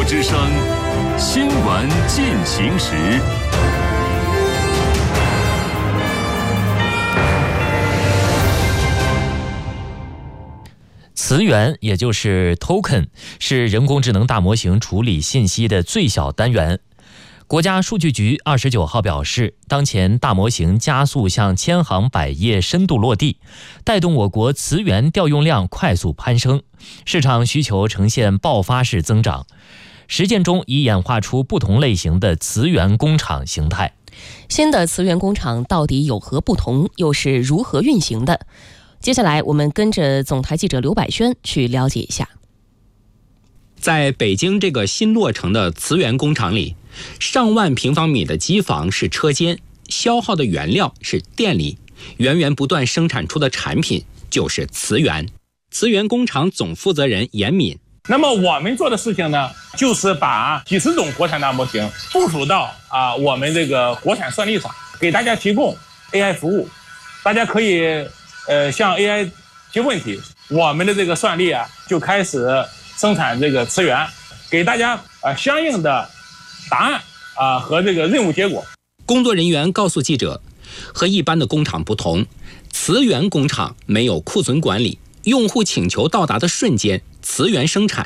之声，新闻进行时。 词源也就是 token， 是人工智能大模型处理信息的最小单元。国家数据局29号表示，当前大模型加速向千行百业深度落地，带动我国词源调用量快速攀升，市场需求呈现爆发式增长。实践中已演化出不同类型的词源工厂形态。 新的词源工厂到底有何不同，又是如何运行的？接下来我们跟着总台记者刘百轩去了解一下。 在北京这个新落成的词源工厂里，上万平方米的机房是车间，消耗的原料是电力，源源不断生产出的产品就是词源。词源工厂总负责人严敏， 那么我们做的事情呢，就是把几十种国产大模型部署到我们这个国产算力上，给大家提供 AI 服务。大家可以向 AI 提问题，我们的这个算力就开始生产这个词源，给大家相应的答案和这个任务结果。 工作人员告诉记者，和一般的工厂不同，词源工厂没有库存管理，用户请求到达的瞬间，词源生产